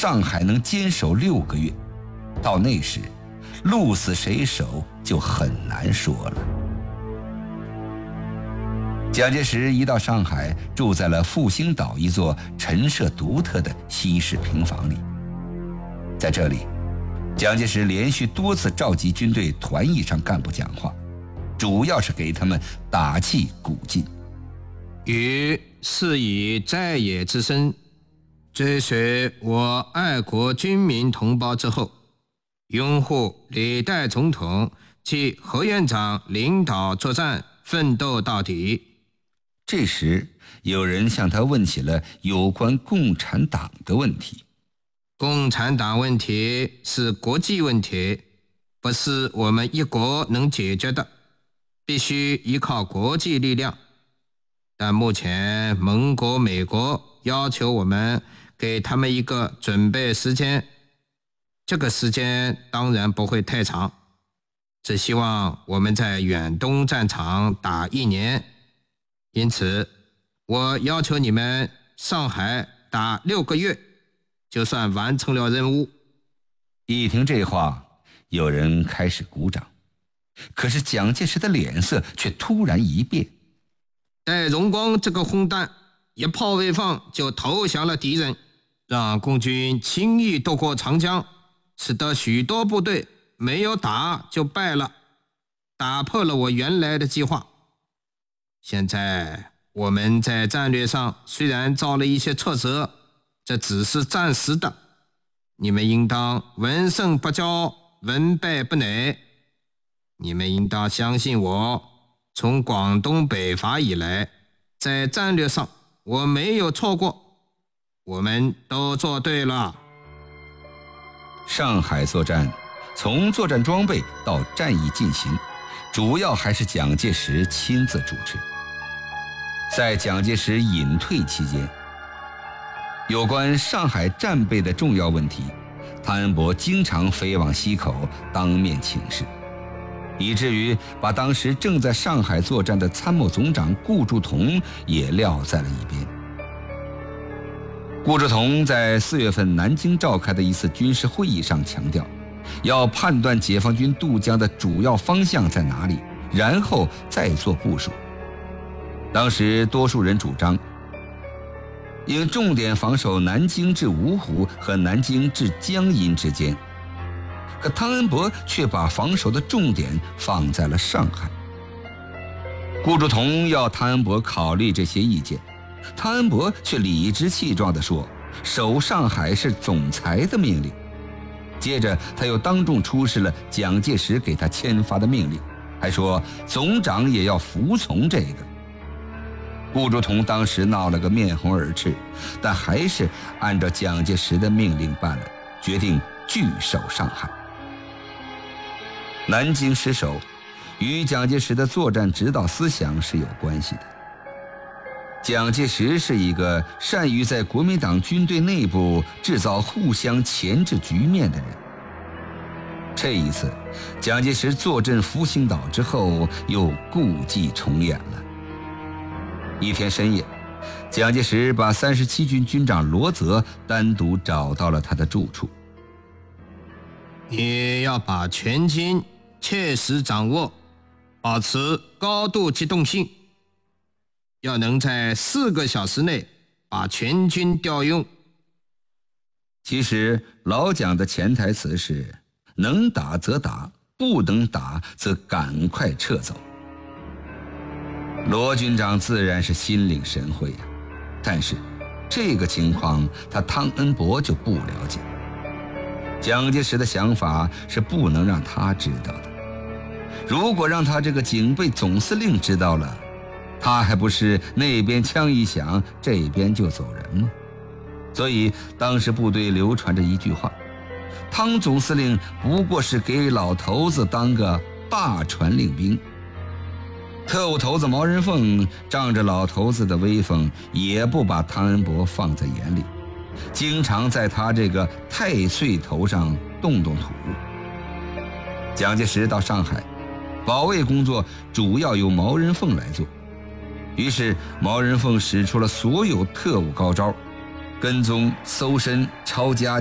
上海能坚守6个月，到那时，鹿死谁手就很难说了。蒋介石一到上海，住在了复兴岛一座陈设独特的西式平房里。在这里，蒋介石连续多次召集军队团议上干部讲话，主要是给他们打气鼓劲。 余是以在野之身，追随我爱国军民同胞之后，拥护历代总统及何院长领导作战，奋斗到底。 这时，有人向他问起了有关共产党的问题。 共产党问题是国际问题，不是我们一国能解决的，必须依靠国际力量。但目前盟国、美国要求我们给他们一个准备时间，这个时间当然不会太长，只希望我们在远东战场打1年。因此，我要求你们上海打6个月，就算完成了任务。 一听这话，有人开始鼓掌，可是蒋介石的脸色却突然一变。 戴荣光这个混蛋一炮未放就投降了敌人，让共军轻易渡过长江，使得许多部队没有打就败了，打破了我原来的计划。现在我们在战略上虽然遭了一些挫折，这只是暂时的，你们应当闻胜不骄，闻败不馁。你们应当相信我，从广东北伐以来，在战略上我没有错过，我们都做对了。 上海作战，从作战装备到战役进行，主要还是蒋介石亲自主持。在蒋介石隐退期间，有关上海战备的重要问题，汤恩伯经常飞往西口当面请示，以至于把当时正在上海作战的参谋总长顾祝同也撂在了一边。顾祝同在4月份南京召开的一次军事会议上强调，要判断解放军渡江的主要方向在哪里，然后再做部署。当时多数人主张应重点防守南京至芜湖和南京至江阴之间，可汤恩伯却把防守的重点放在了上海。顾祝同要汤恩伯考虑这些意见，汤恩伯却理直气壮地说，守上海是总裁的命令。接着他又当众出示了蒋介石给他签发的命令，还说总长也要服从这个。顾祝同当时闹了个面红耳赤，但还是按照蒋介石的命令办了，决定据守上海。南京失守与蒋介石的作战指导思想是有关系的。蒋介石是一个善于在国民党军队内部制造互相钳制局面的人。这一次，蒋介石坐镇复兴岛之后，又故伎重演了。一天深夜，蒋介石把37军军长罗泽单独找到了他的住处。 你要把全军切实掌握，保持高度机动性，要能在4个小时内把全军调用。 其实老蒋的潜台词是能打则打，不能打则赶快撤走。罗军长自然是心领神会呀，但是这个情况他汤恩伯就不了解。蒋介石的想法是不能让他知道的，如果让他这个警备总司令知道了，他还不是那边枪一响，这边就走人吗？所以当时部队流传着一句话，汤总司令不过是给老头子当个大传令兵。特务头子毛人凤仗着老头子的威风，也不把汤恩伯放在眼里，经常在他这个太岁头上动动土。蒋介石到上海，保卫工作主要由毛人凤来做，于是毛人凤使出了所有特务高招，跟踪、搜身、抄家